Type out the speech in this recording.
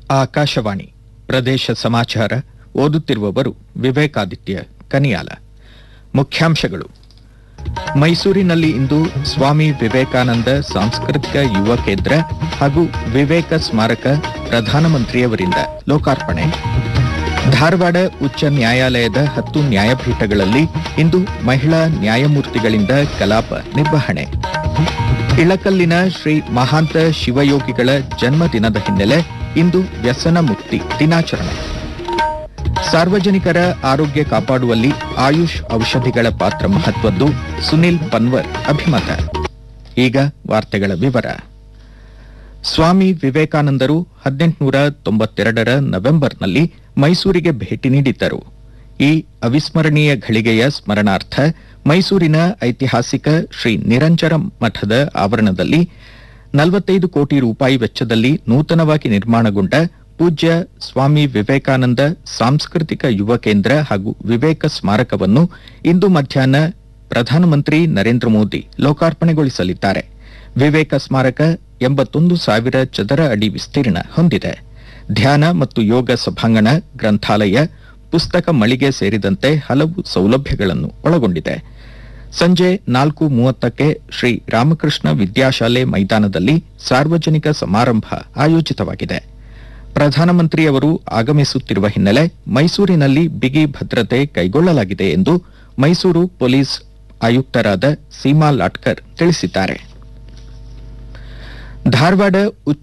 ಆಕಾಶವಾಣಿ ಪ್ರದೇಶ ಸಮಾಚಾರ ಓದುತ್ತಿರುವವರು ವಿವೇಕಾದಿತ್ಯ ಕನಿಯಾಲ. ಮುಖ್ಯಾಂಶಗಳು. ಮೈಸೂರಿನಲ್ಲಿ ಇಂದು ಸ್ವಾಮಿ ವಿವೇಕಾನಂದ ಸಾಂಸ್ಕೃತಿಕ ಯುವ ಕೇಂದ್ರ ಹಾಗೂ ವಿವೇಕ ಸ್ಮಾರಕ ಪ್ರಧಾನಮಂತ್ರಿಯವರಿಂದ ಲೋಕಾರ್ಪಣೆ. ಧಾರವಾಡ ಉಚ್ಚ ನ್ಯಾಯಾಲಯದ 10 ನ್ಯಾಯಪೀಠಗಳಲ್ಲಿ ಇಂದು ಮಹಿಳಾ ನ್ಯಾಯಮೂರ್ತಿಗಳಿಂದ ಕಲಾಪ ನಿರ್ವಹಣೆ. ಇಳಕಲ್ಲಿನ ಶ್ರೀ ಮಹಾಂತ ಶಿವಯೋಗಿಗಳ ಜನ್ಮದಿನದ ಹಿನ್ನೆಲೆ ಇಂದು ವ್ಯಸನ ಮುಕ್ತಿ ದಿನಾಚರಣೆ. ಸಾರ್ವಜನಿಕರ ಆರೋಗ್ಯ ಕಾಪಾಡುವಲ್ಲಿ ಆಯುಷ್ ಔಷಧಿಗಳ ಪಾತ್ರ ಮಹತ್ವದ್ದು, ಸುನಿಲ್ ಪನ್ವರ್ ಅಭಿಮತ. ಈಗ ವಾರ್ತೆಗಳ ವಿವರ. ಸ್ವಾಮಿ ವಿವೇಕಾನಂದರು 1892ರ ನವೆಂಬರ್ನಲ್ಲಿ ಮೈಸೂರಿಗೆ ಭೇಟಿ ನೀಡಿದ್ದರು. ಈ ಅವಿಸ್ಮರಣೀಯ ಘಳಿಗೆಯ ಸ್ಮರಣಾರ್ಥ ಮೈಸೂರಿನ ಐತಿಹಾಸಿಕ ಶ್ರೀ ನಿರಂಜನ ಮಠದ ಆವರಣದಲ್ಲಿ 45 ಕೋಟಿ ರೂಪಾಯಿ ವೆಚ್ಚದಲ್ಲಿ ನೂತನವಾಗಿ ನಿರ್ಮಾಣಗೊಂಡ ಪೂಜ್ಯ ಸ್ವಾಮಿ ವಿವೇಕಾನಂದ ಸಾಂಸ್ಕೃತಿಕ ಯುವ ಕೇಂದ್ರ ಹಾಗೂ ವಿವೇಕ ಸ್ಮಾರಕವನ್ನು ಇಂದು ಮಧ್ಯಾಹ್ನ ಪ್ರಧಾನಮಂತ್ರಿ ನರೇಂದ್ರ ಮೋದಿ ಲೋಕಾರ್ಪಣೆಗೊಳಿಸಲಿದ್ದಾರೆ. ವಿವೇಕ ಸ್ಮಾರಕ 81,000 ಚದರ ಅಡಿ ವಿಸ್ತೀರ್ಣ ಹೊಂದಿದೆ. ಧ್ಯಾನ ಮತ್ತು ಯೋಗ ಸಭಾಂಗಣ, ಗ್ರಂಥಾಲಯ, ಪುಸ್ತಕ ಮಳಿಗೆ ಸೇರಿದಂತೆ ಹಲವು ಸೌಲಭ್ಯಗಳನ್ನು ಒಳಗೊಂಡಿದೆ. ಸಂಜೆ 4:30ಕ್ಕೆ ಶ್ರೀ ರಾಮಕೃಷ್ಣ ವಿದ್ಯಾಶಾಲೆ ಮೈದಾನದಲ್ಲಿ ಸಾರ್ವಜನಿಕ ಸಮಾರಂಭ ಆಯೋಜಿತವಾಗಿದೆ. ಪ್ರಧಾನಮಂತ್ರಿಯವರು ಆಗಮಿಸುತ್ತಿರುವ ಹಿನ್ನೆಲೆ ಮೈಸೂರಿನಲ್ಲಿ ಬಿಗಿ ಭದ್ರತೆ ಕೈಗೊಳ್ಳಲಾಗಿದೆ ಎಂದು ಮೈಸೂರು ಪೊಲೀಸ್ ಆಯುಕ್ತರಾದ ಸೀಮಾ ಲಾಟ್ಕರ್ ತಿಳಿಸಿದ್ದಾರೆ. ಧಾರವಾಡ ಉಚ್ಚ